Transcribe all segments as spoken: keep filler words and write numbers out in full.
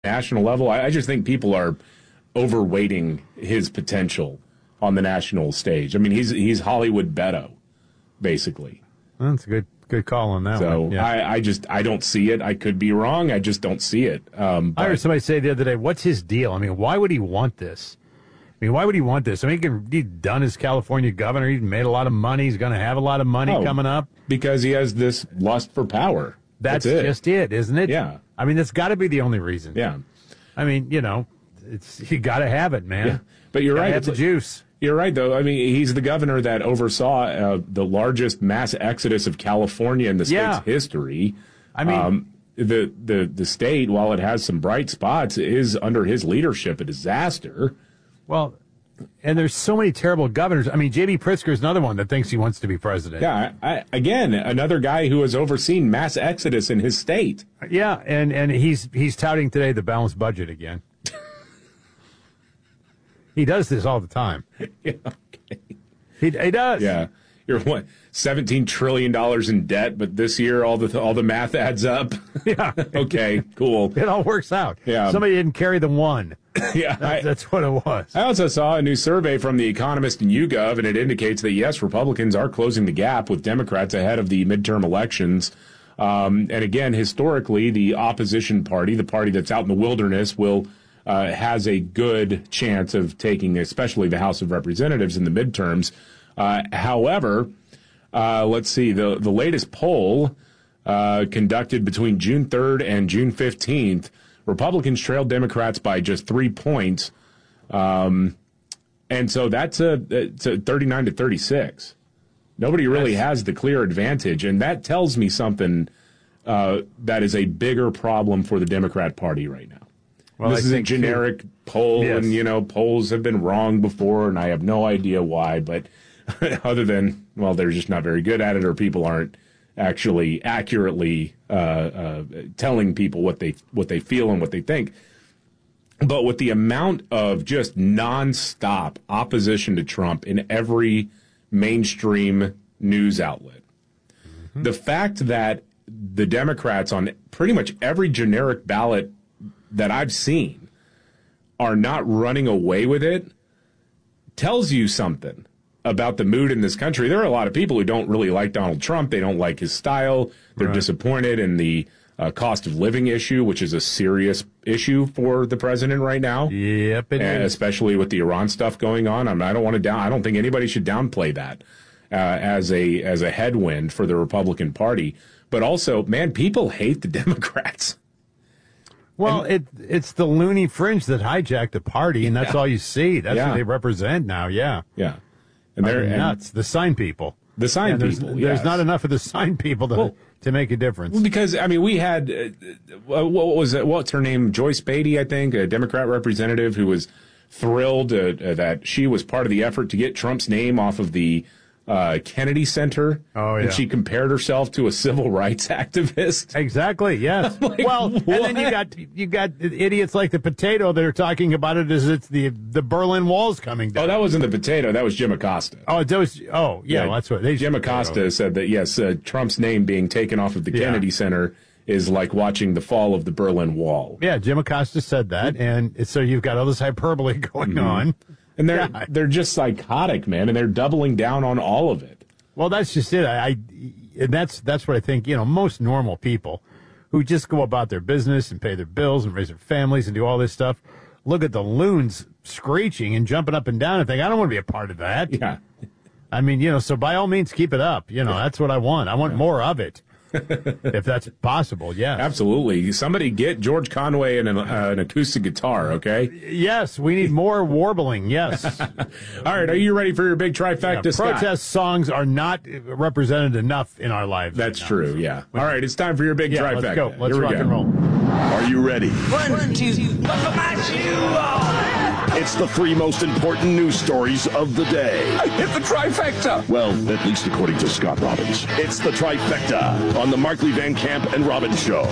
national level, I, I just think people are overweighting his potential on the national stage. I mean, he's he's Hollywood Beto, basically. Well, that's a good good call on that so one. So yeah. I, I just I don't see it. I could be wrong. I just don't see it. Um, I heard somebody say the other day, "What's his deal?" I mean, why would he want this? I mean, why would he want this? I mean, he can, he's done as California governor. He's made a lot of money. He's going to have a lot of money oh, coming up because he has this lust for power. That's, That's it. just it, isn't it? Yeah. I mean, that's got to be the only reason. Yeah. I mean, you know, it's you got to have it, man. Yeah. But you're gotta right. Have the juice. You're right, though. I mean, he's the governor that oversaw uh, the largest mass exodus of California in the state's yeah. history. I mean, um, the the the state, while it has some bright spots, is under his leadership a disaster. Well, and there's so many terrible governors. I mean, J B Pritzker is another one that thinks he wants to be president. Yeah, I, I, again, another guy who has overseen mass exodus in his state. Yeah, and, and he's he's touting today the balanced budget again. He does this all the time. Yeah, okay. He he does. Yeah, you're what seventeen trillion dollars in debt, but this year all the all the math adds up. Yeah. Okay, cool. It all works out. Yeah. Somebody didn't carry the one. Yeah, That, I, that's what it was. I also saw a new survey from The Economist and YouGov, and it indicates that, yes, Republicans are closing the gap with Democrats ahead of the midterm elections. Um, and again, historically, the opposition party, the party that's out in the wilderness, will uh, has a good chance of taking, especially the House of Representatives in the midterms. Uh, however, uh, let's see, the, the latest poll uh, conducted between June third and June fifteenth, Republicans trailed Democrats by just three points. Um, and so that's a, it's a thirty-nine to thirty-six. Nobody really yes. has the clear advantage. And that tells me something uh, that is a bigger problem for the Democrat Party right now. Well, this I is a generic too. poll, yes. and, you know, polls have been wrong before, and I have no idea why. But other than, well, they're just not very good at it, or people aren't actually accurately uh, uh, telling people what they what they feel and what they think. But with the amount of just nonstop opposition to Trump in every mainstream news outlet, mm-hmm. the fact that the Democrats on pretty much every generic ballot that I've seen are not running away with it tells you something about the mood in this country. There are a lot of people who don't really like Donald Trump. They don't like his style. They're right. disappointed in the uh, cost of living issue, which is a serious issue for the president right now. Yep, it and is. Especially with the Iran stuff going on. I mean, I don't want to down. I don't think anybody should downplay that uh, as a as a headwind for the Republican Party. But also, man, people hate the Democrats. Well, and, it it's the loony fringe that hijacked the party, and that's yeah. all you see. That's yeah. what they represent now. Yeah. Yeah. And they're nuts. And the sign people. The sign yeah, there's, people. There's yes. not enough of the sign people to well, to make a difference. Well, because I mean, we had uh, what was it? What's her name? Joyce Beatty, I think, a Democrat representative who was thrilled uh, uh, that she was part of the effort to get Trump's name off of the uh, Kennedy Center. Oh, yeah. And she compared herself to a civil rights activist. Exactly. Yes. Like, well, what? and then you got you got idiots like the Potato that are talking about it as it's the the Berlin Wall's coming down. Oh, that wasn't the Potato. That was Jim Acosta. Oh, that was. Oh, yeah. yeah well, that's what they. Jim Acosta said that yes, uh, Trump's name being taken off of the yeah. Kennedy Center is like watching the fall of the Berlin Wall. Yeah, Jim Acosta said that, and so you've got all this hyperbole going mm-hmm. on, and they're yeah. they're just psychotic, man, and they're doubling down on all of it. Well, that's just it. I, I and that's that's what I think. You know, most normal people who just go about their business and pay their bills and raise their families and do all this stuff look at the loons screeching and jumping up and down and think, I don't want to be a part of that. Yeah. I mean, you know, so by all means, keep it up. You know, yeah. that's what I want. I want yeah. more of it. If that's possible, yes. Absolutely. Somebody get George Conway an, uh, an acoustic guitar, okay? Yes, we need more warbling, yes. All right, are you ready for your big trifecta, yeah, Scott? Protest songs are not represented enough in our lives. That's right true, yeah. All right, it's time for your big yeah, trifecta. Let's go. Let's Here rock we go. and roll. Are you ready? One, two, buckle my shoe on. It's the three most important news stories of the day. I hit the trifecta. Well, at least according to Scott Robbins. It's the trifecta on the Markley Van Camp and Robbins Show.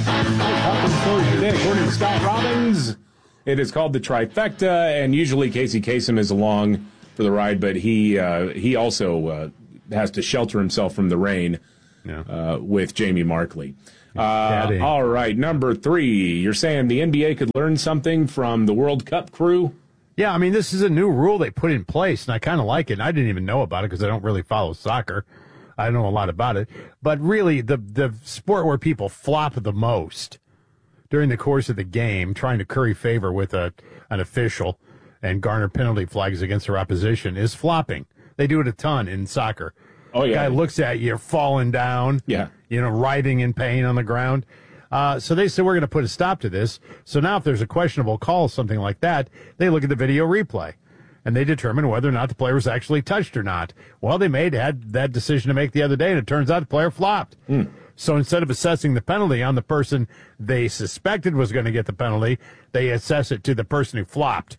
Today, according to Scott Robbins, it is called the trifecta, and usually Casey Kasem is along for the ride, but he uh, he also uh, has to shelter himself from the rain yeah. uh, with Jamie Markley. Uh, all right, number three. You're saying the N B A could learn something from the World Cup crew? Yeah, I mean, this is a new rule they put in place, and I kind of like it. And I didn't even know about it because I don't really follow soccer. I don't know a lot about it. But really, the the sport where people flop the most during the course of the game, trying to curry favor with a an official and garner penalty flags against their opposition, is flopping. They do it a ton in soccer. Oh, yeah. The guy looks at you, falling down, yeah, you know, writhing in pain on the ground. Uh, so they said, we're going to put a stop to this. So now if there's a questionable call, something like that, they look at the video replay, and they determine whether or not the player was actually touched or not. Well, they made had that decision to make the other day, and it turns out the player flopped. Mm. So instead of assessing the penalty on the person they suspected was going to get the penalty, they assess it to the person who flopped.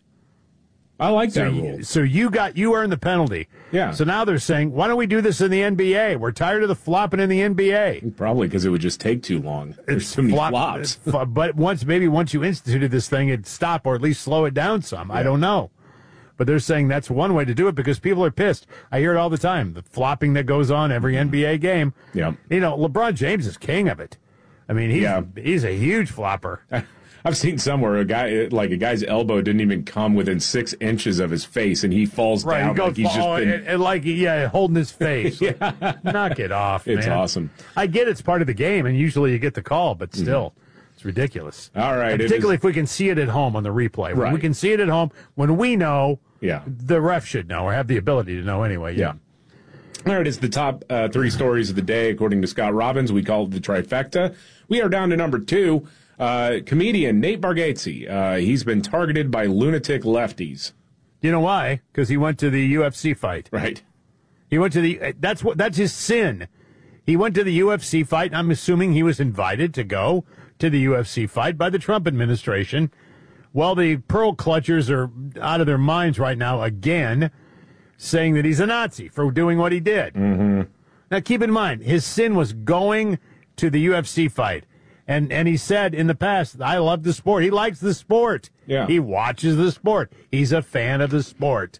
I like so that you, rule. So you got you earned the penalty. Yeah. So now they're saying, why don't we do this in the N B A? We're tired of the flopping in the N B A. Probably because it would just take too long. There's It's too many flop, flops. But once maybe once you instituted this thing, it'd stop or at least slow it down some. Yeah. I don't know. But they're saying that's one way to do it because people are pissed. I hear it all the time. The flopping that goes on every N B A game. Yeah. You know, LeBron James is king of it. I mean, he's yeah. he's a huge flopper. I've seen somewhere a guy like a guy's elbow didn't even come within six inches of his face, and he falls right, down he goes, like he's just oh, been and, and like yeah, holding his face. yeah. Knock it off. It's man. awesome. I get it's part of the game, and usually you get the call, but still, mm-hmm. it's ridiculous. All right, and particularly if we can see it at home on the replay. When right. we can see it at home, when we know, yeah, the ref should know or have the ability to know anyway. Yeah. yeah. All right, it's the top uh, three stories of the day according to Scott Robbins. We call it the trifecta. We are down to number two. Uh, comedian Nate Bargatze, uh, he's been targeted by lunatic lefties. You know why? Because he went to the U F C fight. Right. He went to the, that's what, that's his sin. He went to the U F C fight. I'm assuming he was invited to go to the U F C fight by the Trump administration. Well, the pearl clutchers are out of their minds right now again, saying that he's a Nazi for doing what he did. Mm-hmm. Now, keep in mind, his sin was going to the U F C fight. And and he said in the past, I love the sport. He likes the sport. Yeah. He watches the sport. He's a fan of the sport.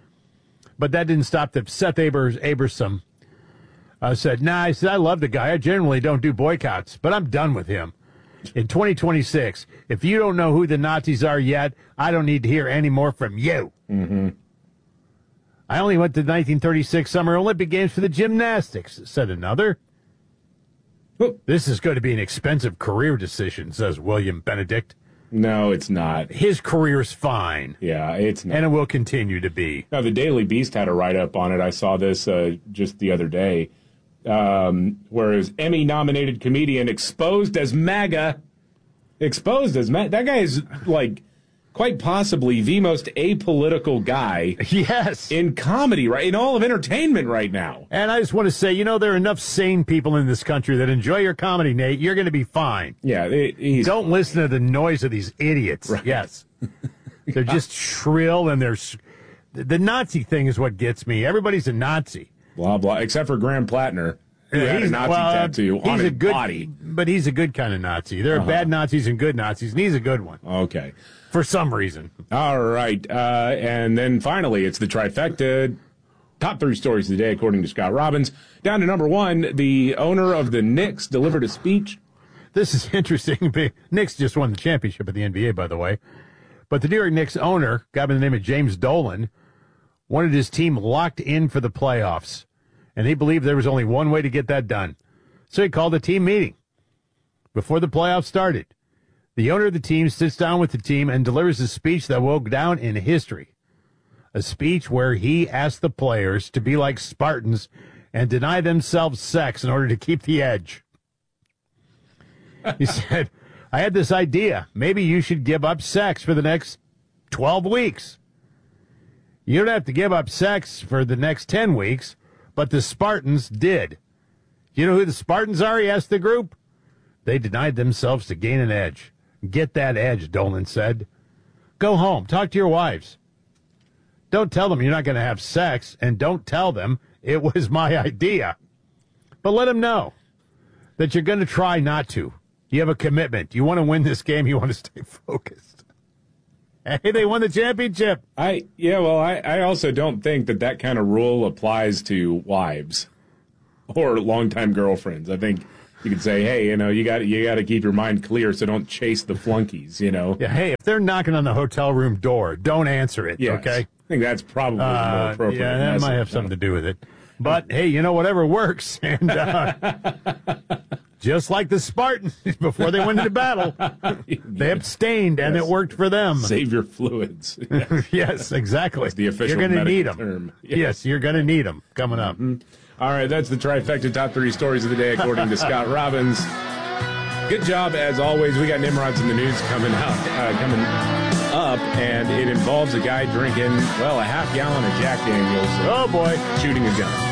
But that didn't stop the Seth Abers, Abersom uh, said, nah, I said, I love the guy. I generally don't do boycotts, but I'm done with him. In twenty twenty-six, if you don't know who the Nazis are yet, I don't need to hear any more from you. Mm-hmm. I only went to the nineteen thirty-six Summer Olympic Games for the gymnastics, said another. This is going to be an expensive career decision, says William Benedict. No, it's not. His career's fine. Yeah, it's not. And it will continue to be. Now, the Daily Beast had a write-up on it. I saw this uh, just the other day. Um, whereas Emmy-nominated comedian exposed as MAGA. Exposed as MAGA. That guy is, like, quite possibly the most apolitical guy yes. in comedy, right? In all of entertainment right now. And I just want to say, you know, there are enough sane people in this country that enjoy your comedy, Nate. You're going to be fine. Yeah. It, he's, Don't listen to the noise of these idiots. Right. Yes. They're just shrill, and they're... The Nazi thing is what gets me. Everybody's a Nazi. Blah, blah, except for Graham Plattner, who yeah, had a Nazi well, tattoo on his a good, body. But he's a good kind of Nazi. There are uh-huh. bad Nazis and good Nazis, and he's a good one. Okay. For some reason. All right. Uh, and then finally, it's the trifecta. Top three stories of the day, according to Scott Robbins. Down to number one, the owner of the Knicks delivered a speech. This is interesting. Knicks just won the championship at the N B A, by the way. But the New York Knicks owner, a guy by the name of James Dolan, wanted his team locked in for the playoffs. And he believed there was only one way to get that done. So he called a team meeting before the playoffs started. The owner of the team sits down with the team and delivers a speech that will go down in history. A speech where he asked the players to be like Spartans and deny themselves sex in order to keep the edge. He said, I had this idea. Maybe you should give up sex for the next twelve weeks. You don't have to give up sex for the next ten weeks, but the Spartans did. You know who the Spartans are, he asked the group? They denied themselves to gain an edge. Get that edge, Dolan said. Go home. Talk to your wives. Don't tell them you're not going to have sex, and don't tell them it was my idea. But let them know that you're going to try not to. You have a commitment. You want to win this game. You want to stay focused. Hey, they won the championship. I yeah, well, I, I also don't think that that kind of rule applies to wives or longtime girlfriends. I think You could say, hey, you know, you got you got to keep your mind clear, so don't chase the flunkies. You know. Yeah. Hey, if they're knocking on the hotel room door, don't answer it. Yes. Okay. I think that's probably the more Uh, appropriate. yeah, that message, might have no? something to do with it. But hey, you know, whatever works. And uh, just like the Spartans before they went into battle, they abstained, and Yes. it worked for them. Save your fluids. Yes, exactly. That's the official You're gonna medical need them. term. Yes. Yes. you're going to need them coming up. All right, that's the trifecta top three stories of the day, according to Scott Robbins. Good job, as always. We got Nimrods in the news coming out, uh, coming up, and it involves a guy drinking, well, a half gallon of Jack Daniels, Oh boy. shooting a gun.